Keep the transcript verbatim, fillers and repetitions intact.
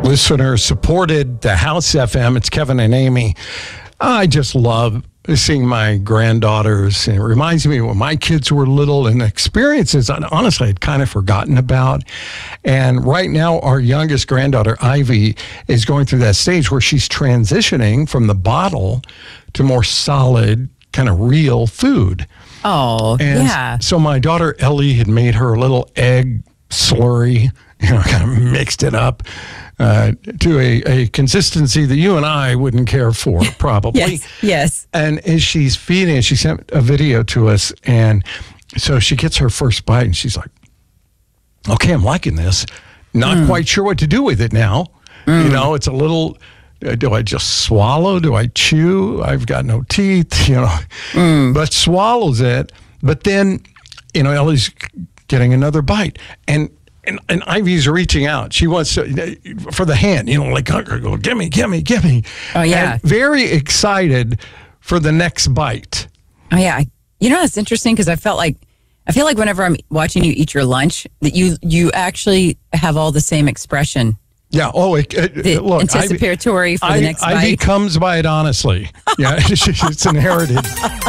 Listener supported the House F M. It's Kevin and Amy. I just love seeing my granddaughters. And it reminds me when my kids were little and experiences I honestly had kind of forgotten about. And right now, our youngest granddaughter, Ivy, is going through that stage where she's transitioning from the bottle to more solid, kind of real food. Oh, and yeah. So my daughter, Ellie, had made her a little egg slurry, you know, kind of mixed it up uh, to a, a consistency that you and I wouldn't care for, probably. Yes, yes. And as she's feeding it, she sent a video to us. And so she gets her first bite and she's like, okay, I'm liking this. Not mm. quite sure what to do with it now. Mm. You know, it's a little, uh, do I just swallow? Do I chew? I've got no teeth, you know, mm. but swallows it. But then, you know, Ellie's getting another bite. And And, and Ivy's reaching out. She wants to, for the hand, you know, like, go, gimme, gimme, gimme. Oh, yeah. And very excited for the next bite. Oh, yeah. You know, that's interesting because I felt like, I feel like whenever I'm watching you eat your lunch, that you, you actually have all the same expression. Yeah. Oh, it, it, the look. Anticipatory Ivy, for the Ivy, next bite. Ivy comes by it honestly. Yeah, it's inherited.